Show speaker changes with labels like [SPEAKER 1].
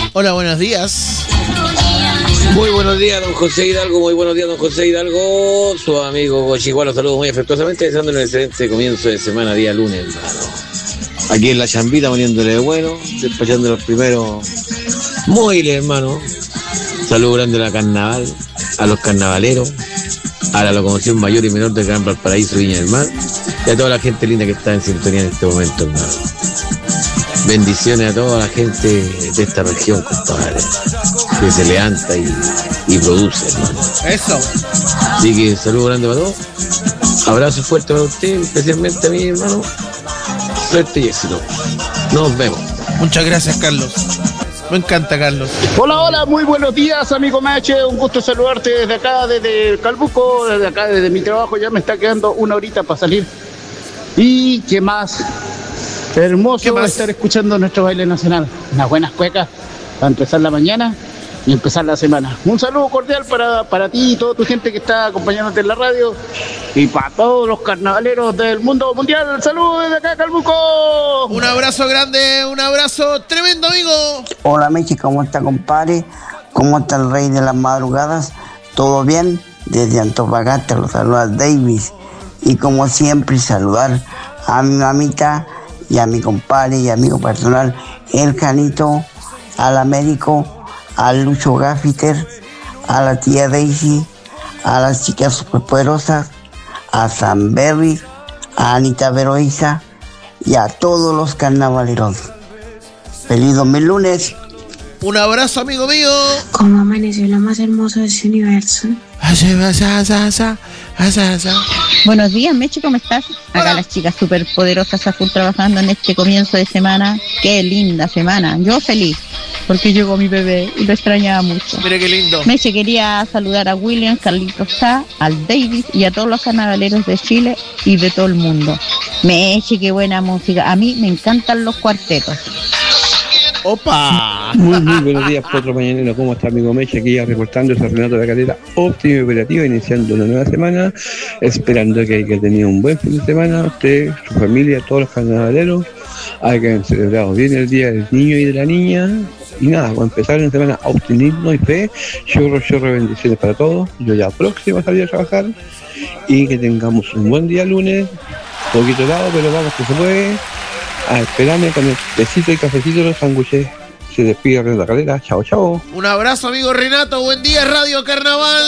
[SPEAKER 1] Hola, buenos días.
[SPEAKER 2] Muy buenos días, don José Hidalgo. Muy buenos días, don José Hidalgo. Su amigo Gochiguá lo saludo muy afectuosamente, deseándole un excelente comienzo de semana, día lunes, hermano. Aquí en la chambita, poniéndole de bueno, despachando los primeros móviles, hermano. Saludo grande a la carnaval, a los carnavaleros, a la locomoción mayor y menor del Gran Valparaíso, Viña del Mar, y a toda la gente linda que está en sintonía en este momento, hermano. Bendiciones a toda la gente de esta región, compadre, que se levanta y produce, hermano.
[SPEAKER 1] Eso.
[SPEAKER 2] Así que saludo grande para todos. Abrazo fuerte para usted, especialmente a mí, hermano. Suerte y éxito. Nos vemos.
[SPEAKER 1] Muchas gracias, Carlos. Me encanta, Carlos.
[SPEAKER 3] Hola, muy buenos días, amigo Meche. Un gusto saludarte desde acá, desde Calbuco, desde acá, desde mi trabajo. Ya me está quedando una horita para salir. ¿Y qué más? Hermoso estar escuchando nuestro baile nacional. Unas buenas cuecas para empezar la mañana y empezar la semana. Un saludo cordial para ti y toda tu gente que está acompañándote en la radio y para todos los carnavaleros del mundo mundial. Saludos desde acá, Calbuco.
[SPEAKER 1] Un abrazo grande, un abrazo tremendo, amigo.
[SPEAKER 4] Hola, Mechi, ¿cómo está, compadre? ¿Cómo está el rey de las madrugadas? ¿Todo bien? Desde Antofagasta los saluda Davis. Y como siempre, saludar a mi mamita y a mi compadre y amigo personal, el Janito, al Américo, al Lucho Gaffiter, a la tía Daisy, a las chicas superpoderosas, a San Berry, a Anita Veroiza y a todos los carnavaleros. ¡Feliz 2000 lunes!
[SPEAKER 1] Un abrazo, amigo mío.
[SPEAKER 5] Como amaneció lo más hermoso de ese universo.
[SPEAKER 6] Buenos días, Meche, ¿cómo estás? Acá las chicas superpoderosas a full trabajando en este comienzo de semana. Qué linda semana. Yo feliz, porque llegó mi bebé y lo extrañaba mucho.
[SPEAKER 1] Mira qué lindo.
[SPEAKER 6] Meche, quería saludar a William, Carlitos Sá, al Davis y a todos los carnavaleros de Chile y de todo el mundo. Meche, qué buena música. A mí me encantan los cuartetos.
[SPEAKER 1] ¡Opa!
[SPEAKER 7] Muy buenos días, Potro Mañanero. ¿Cómo está, amigo Meche? Aquí ya reportando ese Renato de la Calera, óptimo y operativo, iniciando una nueva semana, esperando que haya tenido un buen fin de semana, usted, su familia, todos los carnavaleros, hayan celebrado bien el Día del Niño y de la Niña, y nada, pues empezar en semana optimismo y fe, chorro, bendiciones para todos, yo ya próximo a salir a trabajar, y que tengamos un buen día lunes, poquito helado, pero vamos que se puede. A esperarme con el tecito y cafecito de los sándwiches. Se despide Renato Calera. Chao.
[SPEAKER 1] Un abrazo, amigo Renato. Buen día, Radio Carnaval.